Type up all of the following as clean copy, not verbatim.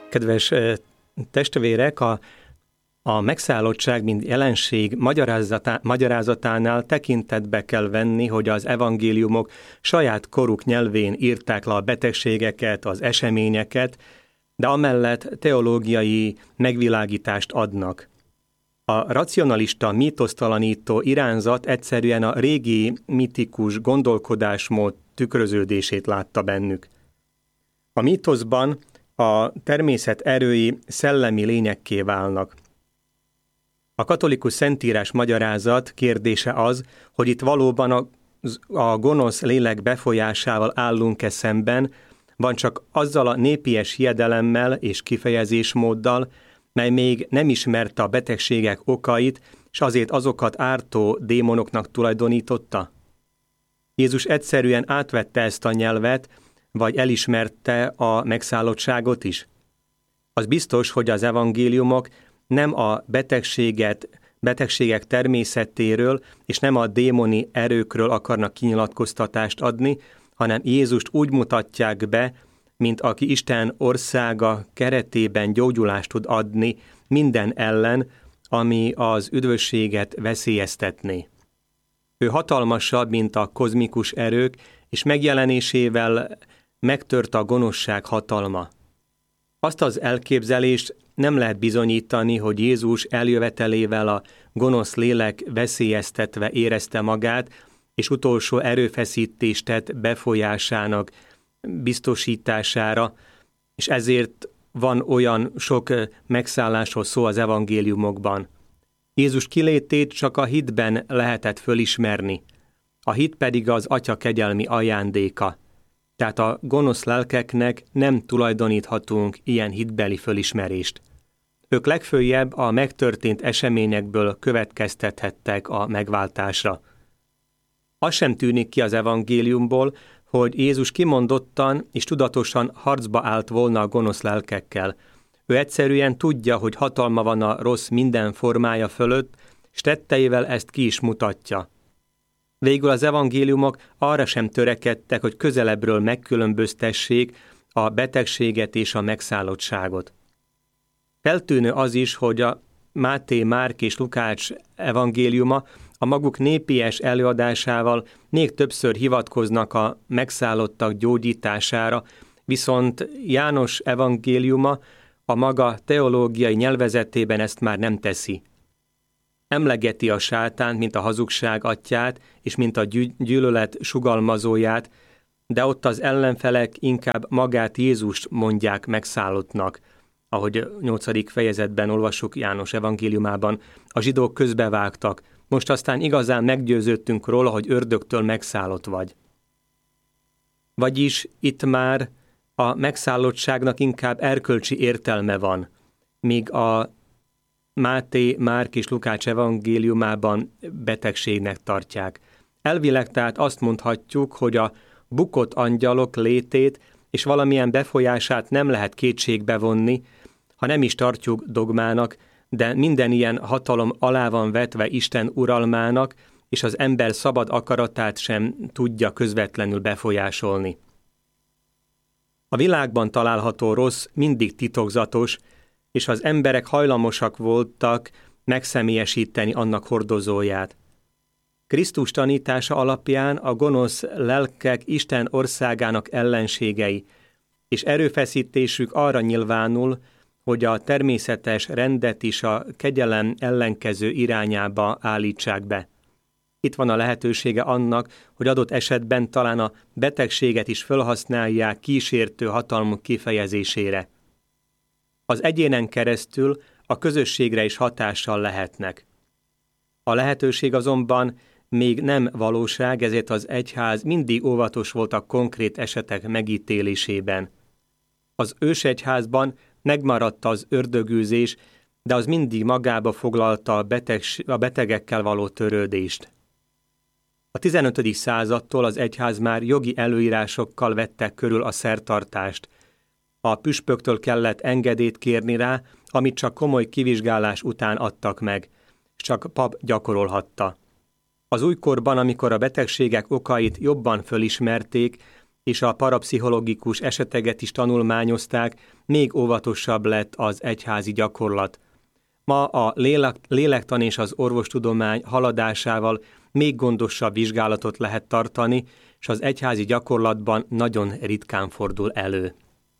Kedves testvérek, a megszállottság, mint jelenség magyarázatánál tekintetbe kell venni, hogy az evangéliumok saját koruk nyelvén írták le a betegségeket, az eseményeket, de amellett teológiai megvilágítást adnak. A racionalista, mítosztalanító irányzat egyszerűen a régi mitikus gondolkodásmód tükröződését látta bennük. A mítoszban a természet erői szellemi lényekké válnak. A katolikus szentírás magyarázat kérdése az, hogy itt valóban a gonosz lélek befolyásával állunk-e szemben, vagy csak azzal a népies hiedelemmel és kifejezésmóddal, mely még nem ismerte a betegségek okait, és azért azokat ártó démonoknak tulajdonította? Jézus egyszerűen átvette ezt a nyelvet, vagy elismerte a megszállottságot is? Az biztos, hogy az evangéliumok nem a betegségek természetéről és nem a démoni erőkről akarnak kinyilatkoztatást adni, hanem Jézust úgy mutatják be, mint aki Isten országa keretében gyógyulást tud adni minden ellen, ami az üdvösséget veszélyeztetné. Ő hatalmasabb, mint a kozmikus erők, és megjelenésével megtört a gonoszság hatalma. Azt az elképzelést nem lehet bizonyítani, hogy Jézus eljövetelével a gonosz lélek veszélyeztetve érezte magát, és utolsó erőfeszítést tett befolyásának biztosítására, és ezért van olyan sok megszállásról szó az evangéliumokban. Jézus kilétét csak a hitben lehetett fölismerni. A hit pedig az Atya kegyelmi ajándéka. Tehát a gonosz lelkeknek nem tulajdoníthatunk ilyen hitbeli fölismerést. Ők legföljebb a megtörtént eseményekből következtethettek a megváltásra. Az sem tűnik ki az evangéliumból, hogy Jézus kimondottan és tudatosan harcba állt volna a gonosz lelkekkel. Ő egyszerűen tudja, hogy hatalma van a rossz minden formája fölött, és tetteivel ezt ki is mutatja. Végül az evangéliumok arra sem törekedtek, hogy közelebbről megkülönböztessék a betegséget és a megszállottságot. Feltűnő az is, hogy a Máté, Márk és Lukács evangéliuma a maguk népies előadásával még többször hivatkoznak a megszállottak gyógyítására, viszont János evangéliuma a maga teológiai nyelvezetében ezt már nem teszi. Emlegeti a sátánt, mint a hazugság atyját, és mint a gyűlölet sugalmazóját, de ott az ellenfelek inkább magát Jézust mondják megszállottnak, ahogy 8. fejezetben olvassuk János evangéliumában, a zsidók közbevágtak, most aztán igazán meggyőződtünk róla, hogy ördögtől megszállott vagy. Vagyis itt már a megszállottságnak inkább erkölcsi értelme van, míg a Máté, Márk és Lukács evangéliumában betegségnek tartják. Elvileg tehát azt mondhatjuk, hogy a bukott angyalok létét és valamilyen befolyását nem lehet kétségbe vonni, ha nem is tartjuk dogmának, de minden ilyen hatalom alá van vetve Isten uralmának, és az ember szabad akaratát sem tudja közvetlenül befolyásolni. A világban található rossz mindig titokzatos, és az emberek hajlamosak voltak megszemélyesíteni annak hordozóját. Krisztus tanítása alapján a gonosz lelkek Isten országának ellenségei, és erőfeszítésük arra nyilvánul, hogy a természetes rendet is a kegyelem ellenkező irányába állítsák be. Itt van a lehetősége annak, hogy adott esetben talán a betegséget is felhasználják kísértő hatalmuk kifejezésére. Az egyénen keresztül a közösségre is hatással lehetnek. A lehetőség azonban még nem valóság, ezért az egyház mindig óvatos volt a konkrét esetek megítélésében. Az ősegyházban megmaradt az ördögűzés, de az mindig magába foglalta a betegekkel való törődést. A 15. századtól az egyház már jogi előírásokkal vette körül a szertartást. A püspöktől kellett engedélyt kérni rá, amit csak komoly kivizsgálás után adtak meg, és csak pap gyakorolhatta. Az újkorban, amikor a betegségek okait jobban fölismerték, és a parapszichológikus eseteket is tanulmányozták, még óvatosabb lett az egyházi gyakorlat. Ma a lélektan és az orvostudomány haladásával még gondosabb vizsgálatot lehet tartani, és az egyházi gyakorlatban nagyon ritkán fordul elő.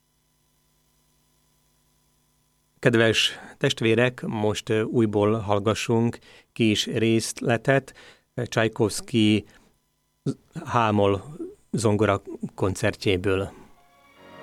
Kedves testvérek, most újból hallgassunk kis részletet Csajkovszky H-moll zongora koncertjéből.